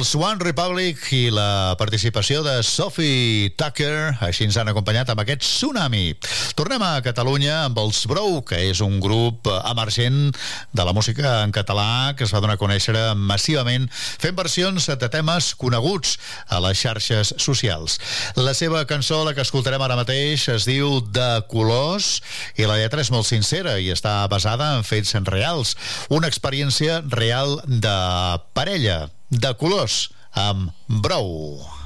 Els One Republic i la participació de Sophie Tucker, així ens han acompanyat amb aquest Tsunami. Tornem a Catalunya amb els Brou, que és un grup emergent de la música en català que es va donar a conèixer massivament fent versions de temes coneguts a les xarxes socials. La seva cançó, la que escoltarem ara mateix, es diu De colors i la lletra és molt sincera i està basada en fets reals. Una experiència real de parella, De colors, amb Brou.